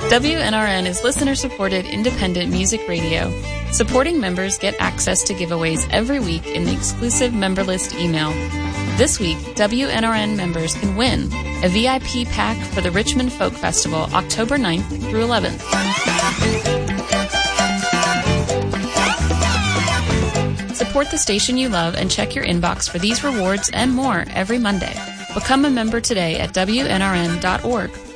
WNRN is listener-supported independent music radio. Supporting members get access to giveaways every week in the exclusive member list email. This week, WNRN members can win a VIP pack for the Richmond Folk Festival, October 9th through 11th. Support the station you love and check your inbox for these rewards and more every Monday. Become a member today at WNRN.org.